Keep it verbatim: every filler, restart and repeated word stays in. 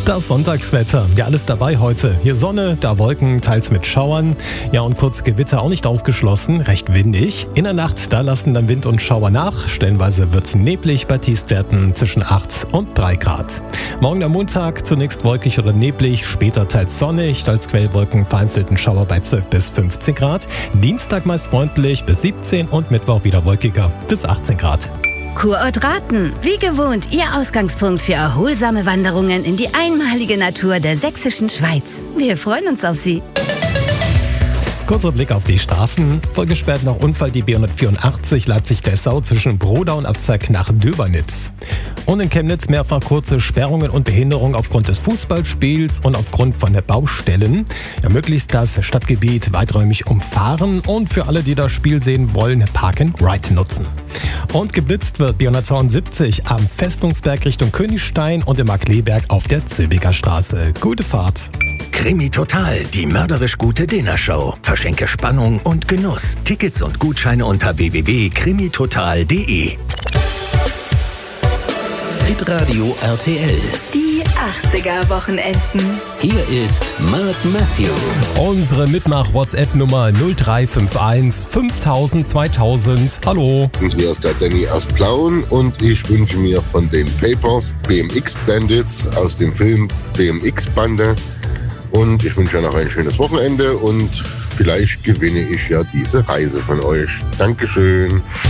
Das Sonntagswetter. Ja, alles dabei heute. Hier Sonne, da Wolken, teils mit Schauern. Ja, und kurze Gewitter auch nicht ausgeschlossen. Recht windig. In der Nacht, da lassen dann Wind und Schauer nach. Stellenweise wird's neblig bei Tiefstwerten zwischen acht und drei Grad. Morgen am Montag zunächst wolkig oder neblig, später teils sonnig. Als Quellwolken vereinzelten Schauer bei zwölf bis fünfzehn Grad. Dienstag meist freundlich bis siebzehn und Mittwoch wieder wolkiger bis achtzehn Grad. Kurort Raten. Wie gewohnt, Ihr Ausgangspunkt für erholsame Wanderungen in die einmalige Natur der sächsischen Schweiz. Wir freuen uns auf Sie. Kurzer Blick auf die Straßen. Vollgesperrt nach Unfall die B hundertvierundachtzig Leipzig-Dessau zwischen Brodau und Abzweig nach Döbernitz. Und in Chemnitz mehrfach kurze Sperrungen und Behinderung aufgrund des Fußballspiels und aufgrund von der Baustellen. Ja, möglichst das Stadtgebiet weiträumig umfahren und für alle, die das Spiel sehen wollen, Park and Ride nutzen. Und geblitzt wird B hundertzweiundsiebzig am Festungsberg Richtung Königstein und im Markleeberg auf der Zülpicher Straße. Gute Fahrt! Krimi Total, die mörderisch gute Dinnershow. Verschenke Spannung und Genuss. Tickets und Gutscheine unter w w w punkt krimi total punkt d e. Hitradio R T L. Die achtziger-Wochenenden. Hier ist Mark Matthew. Unsere Mitmach-WhatsApp-Nummer null drei fünf eins fünftausend zweitausend. Hallo. Und hier ist der Danny aus Plauen und ich wünsche mir von den Papers B M X Bandits aus dem Film B M X Bande. Und ich wünsche euch noch ein schönes Wochenende und vielleicht gewinne ich ja diese Reise von euch. Dankeschön.